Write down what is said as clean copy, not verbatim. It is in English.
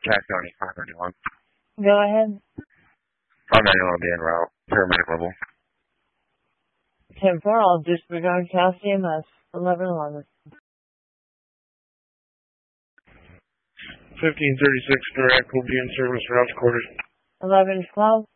Cass County, 591. Go ahead. 591 will be en route. Paramedic level. 10-4, I'll disregard Cass EMS. 1111. 1536, direct will be in service, routes quarters. 1112.